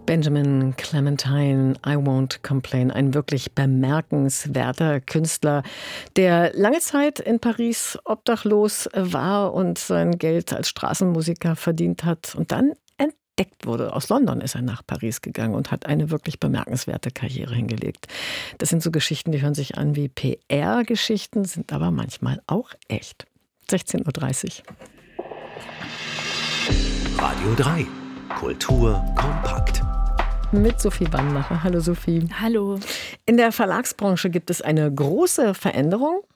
Benjamin Clementine, I Won't Complain, ein wirklich bemerkenswerter Künstler, der lange Zeit in Paris obdachlos war und sein Geld als Straßenmusiker verdient hat und dann entdeckt wurde. Aus London ist er nach Paris gegangen und hat eine wirklich bemerkenswerte Karriere hingelegt. Das sind so Geschichten, die hören sich an wie PR-Geschichten, sind aber manchmal auch echt. 16:30 Uhr. Radio 3. Kultur kompakt. Mit Sophie Bannmacher. Hallo Sophie. Hallo. In der Verlagsbranche gibt es eine große Veränderung.